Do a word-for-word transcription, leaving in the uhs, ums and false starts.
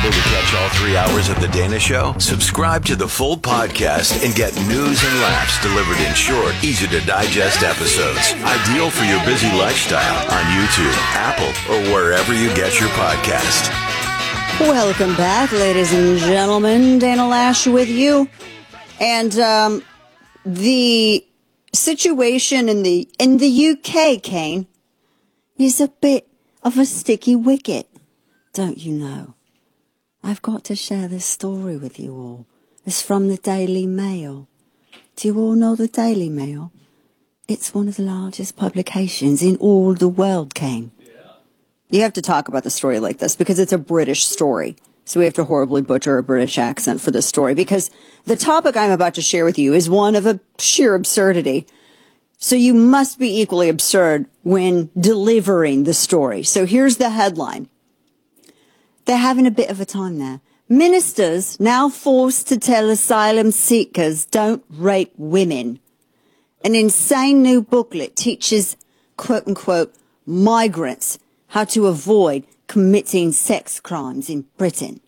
able to catch all three hours of The Dana Show? Subscribe to the full podcast and get news and laughs delivered in short, easy-to-digest episodes. Ideal for your busy lifestyle on YouTube, Apple, or wherever you get your podcast. Welcome back, ladies and gentlemen. Dana Lash with you. And um, the situation in the in the U K, Kane, is a bit of a sticky wicket, don't you know? I've got to share this story with you all. It's from the Daily Mail. Do you all know the Daily Mail? It's one of the largest publications in all the world, Kane. You have to talk about the story like this because it's a British story. So we have to horribly butcher a British accent for this story because the topic I'm about to share with you is one of a sheer absurdity. So you must be equally absurd when delivering the story. So here's the headline. They're having a bit of a time there. Ministers now forced to tell asylum seekers don't rape women. An insane new booklet teaches, quote unquote, migrants how to avoid committing sex crimes in Britain.